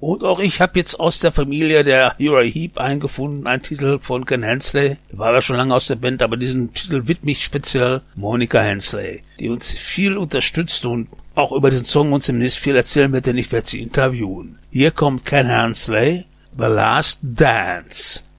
Und auch ich habe jetzt aus der Familie der Uriah Heep eingefunden, einen Titel von Ken Hensley. Der war ja schon lange aus der Band, aber diesen Titel widme ich speziell Monica Hensley, die uns viel unterstützt und auch über diesen Song uns demnächst viel erzählen wird, denn ich werde sie interviewen. Hier kommt Ken Hensley, The Last Dance.